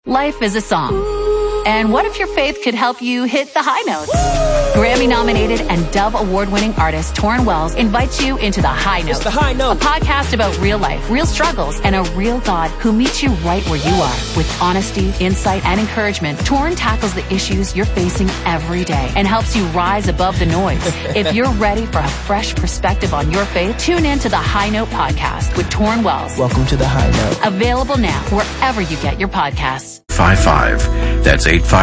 Life is a song. And what if your faith could help you hit the high notes? Grammy-nominated and Dove Award-winning artist Torrin Wells invites you into The High Note. It's The High Note. A podcast about real life, real struggles, and a real God who meets you right where you are. With honesty, insight, and encouragement, Torrin tackles the issues you're facing every day and helps you rise above the noise. If you're ready for a fresh perspective on your faith, tune in to The High Note podcast with Torrin Wells. Welcome to The High Note. Available now wherever you get your podcasts. 55. That's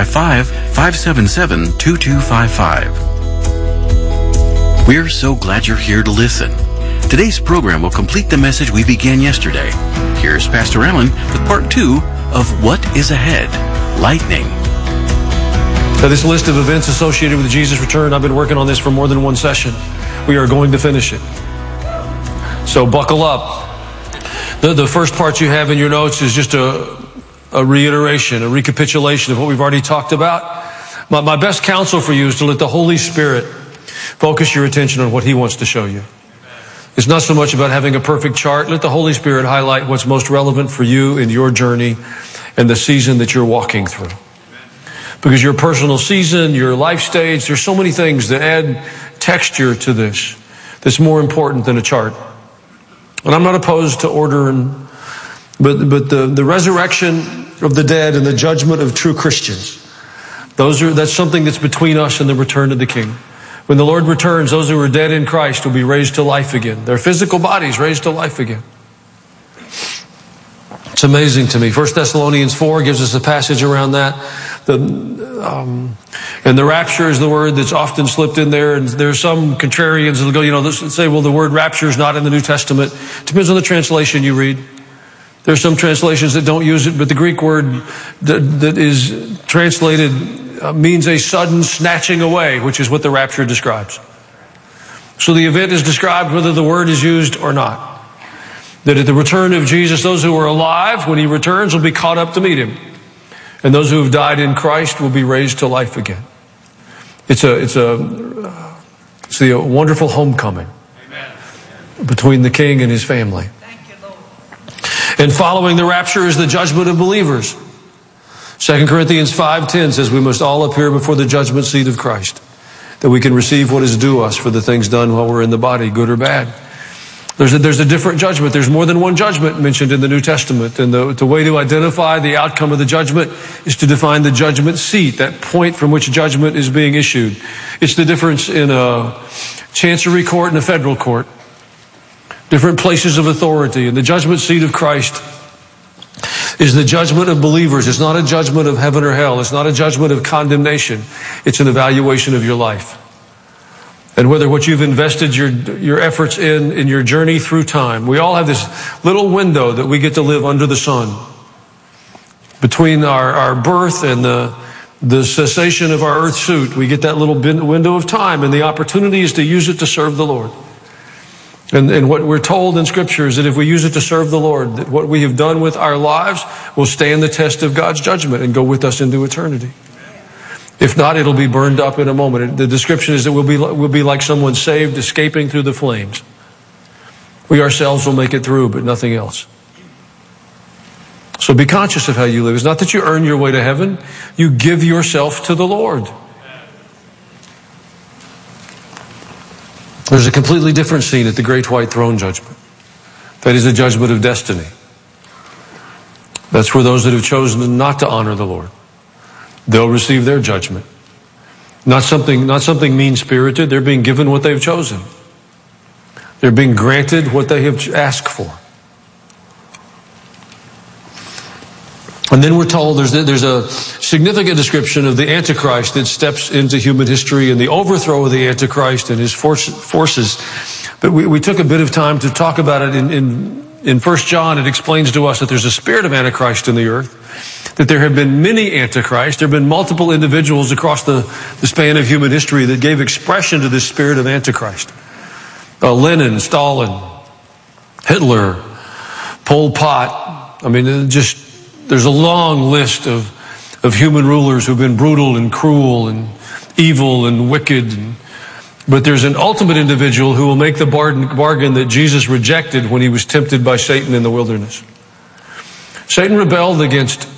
855-577-2255. We're so glad you're here to listen. Today's program will complete the message we began yesterday. Here's Pastor Allen with part 2 of What is Ahead? Lightning. Now, this list of events associated with Jesus' return, I've been working on this for more than one session. We are going to finish it. So buckle up. The first part you have in your notes is just a reiteration, a recapitulation of what we've already talked about. My best counsel for you is to let the Holy Spirit focus your attention on what He wants to show you. It's not so much about having a perfect chart. Let the Holy Spirit highlight what's most relevant for you in your journey and the season that you're walking through. Because your personal season, your life stage, there's so many things that add texture to this that's more important than a chart. And I'm not opposed to order, but the resurrection of the dead and the judgment of true Christians, that's something that's between us and the return of the King. When the Lord returns, those who are dead in Christ will be raised to life again. Their physical bodies raised to life again. It's amazing to me. 1 Thessalonians 4 gives us a passage around that. And the rapture is the word that's often slipped in there. And there's some contrarians that'll go, say, well, the word rapture is not in the New Testament. Depends on the translation you read. There's some translations that don't use it, but the Greek word that is translated means a sudden snatching away, which is what the rapture describes. So the event is described whether the word is used or not. That at the return of Jesus, those who are alive when He returns will be caught up to meet Him. And those who have died in Christ will be raised to life again. It's the wonderful homecoming between the King and His family. And following the rapture is the judgment of believers. 2 Corinthians 5:10 says we must all appear before the judgment seat of Christ, that we can receive what is due us for the things done while we're in the body, good or bad. There's a different judgment. There's more than one judgment mentioned in the New Testament. And the way to identify the outcome of the judgment is to define the judgment seat, that point from which judgment is being issued. It's the difference in a chancery court and a federal court. Different places of authority. And the judgment seat of Christ is the judgment of believers. It's not a judgment of heaven or hell. It's not a judgment of condemnation. It's an evaluation of your life. And whether what you've invested your efforts in your journey through time. We all have this little window that we get to live under the sun. Between our birth and the cessation of our earth suit, we get that little window of time, and the opportunity is to use it to serve the Lord. And what we're told in Scripture is that if we use it to serve the Lord, that what we have done with our lives will stand the test of God's judgment and go with us into eternity. If not, it'll be burned up in a moment. The description is that we'll be like someone saved escaping through the flames. We ourselves will make it through, but nothing else. So be conscious of how you live. It's not that you earn your way to heaven. You give yourself to the Lord. There's a completely different scene at the great white throne judgment. That is the judgment of destiny. That's for those that have chosen not to honor the Lord. They'll receive their judgment. Not something mean-spirited. They're being given what they've chosen. They're being granted what they have asked for. And then we're told there's a significant description of the Antichrist that steps into human history and the overthrow of the Antichrist and his forces. But we took a bit of time to talk about it in 1 John. It explains to us that there's a spirit of Antichrist in the earth, that there have been many Antichrists. There have been multiple individuals across the span of human history that gave expression to this spirit of Antichrist. Lenin, Stalin, Hitler, Pol Pot. There's a long list of human rulers who've been brutal and cruel and evil and wicked. But there's an ultimate individual who will make the bargain that Jesus rejected when he was tempted by Satan in the wilderness. Satan rebelled against